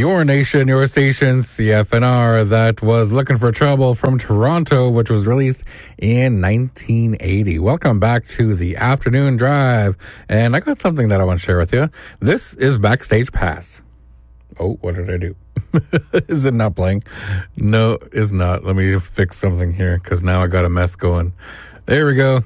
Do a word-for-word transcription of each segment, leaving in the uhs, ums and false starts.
Your Nation, Your Station, C F N R. That was Looking for Trouble from Toronto, which was released in nineteen eighty. Welcome back to the Afternoon Drive. And I got something that I want to share with you. This is Backstage Pass. Oh, what did I do? Is it not playing? No, it's not. Let me fix something here because now I got a mess going. There we go.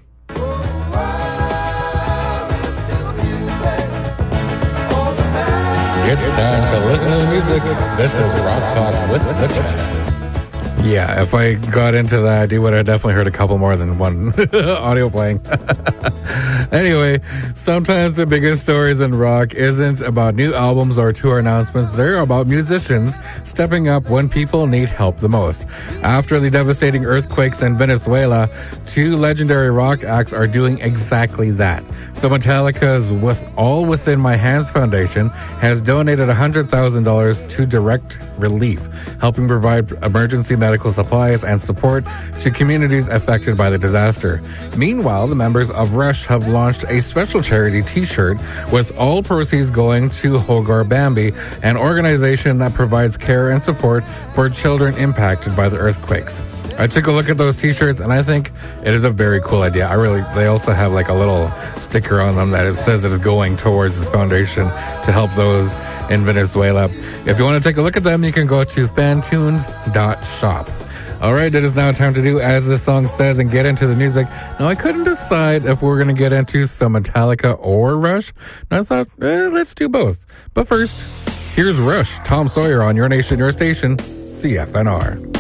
It's time to listen to the music. This is Rock Talk with the Chat. Yeah, if I got into that, you would have definitely heard a couple more than one audio playing. Anyway, sometimes the biggest stories in rock isn't about new albums or tour announcements. They're about musicians stepping up when people need help the most. After the devastating earthquakes in Venezuela, two legendary rock acts are doing exactly that. So Metallica's With All Within My Hands Foundation has donated one hundred thousand dollars to Direct Relief, helping provide emergency medical supplies and support to communities affected by the disaster. Meanwhile, the members of Rush have launched a special charity t-shirt with all proceeds going to Hogar Bambi, an organization that provides care and support for children impacted by the earthquakes. I took a look at those t-shirts and I think it is a very cool idea. I really, they also have like a little sticker on them that it says it is going towards this foundation to help those in Venezuela. If you want to take a look at them, you can go to fantunes dot shop. All right, it is now time to do as the song says and get into the music. Now, I couldn't decide if we we're going to get into some Metallica or Rush. And I thought, eh, let's do both. But first, here's Rush, Tom Sawyer on Your Nation, Your Station, C F N R.